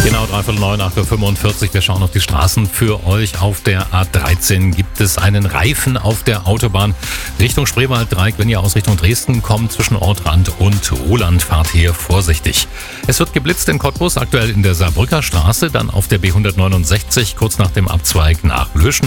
Genau, 8:45 Uhr. Wir schauen auf die Straßen für euch. Auf der A13 gibt es einen Reifen auf der Autobahn Richtung Spreewalddreieck. Wenn ihr aus Richtung Dresden kommt, zwischen Ortrand und Roland, fahrt hier vorsichtig. Es wird geblitzt in Cottbus, aktuell in der Saarbrücker Straße, dann auf der B169, kurz nach dem Abzweig nach Löschen.